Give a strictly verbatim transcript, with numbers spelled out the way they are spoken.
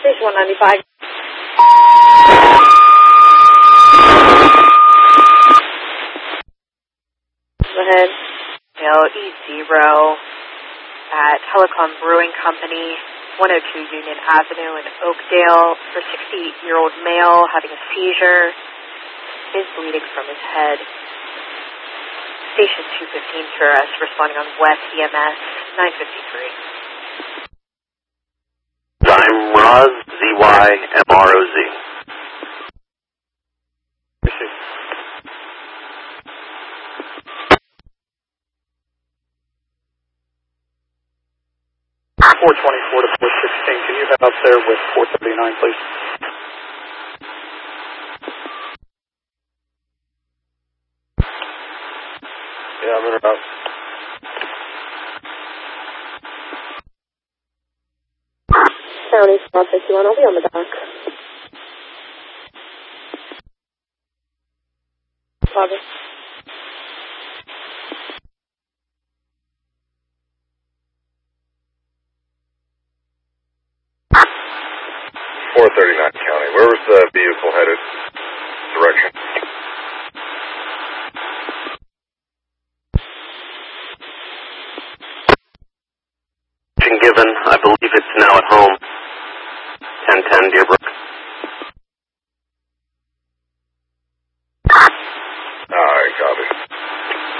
Station one ninety-five. Go ahead. L E zero at Helicon Brewing Company, one oh two Union Avenue in Oakdale, for sixty-eight-year-old male having a seizure, is bleeding from his head. Station two fifteen to arrest, responding on West E M S nine fifty-three. I'm Roz, Z Y M R O Z. four twenty-four to four sixteen, can you head up there with four thirty-nine, please? Yeah, I'm in or out. County Squad fifty-one, I'll be on the dock. Father. four thirty-nine County. Where was the vehicle headed? Direction?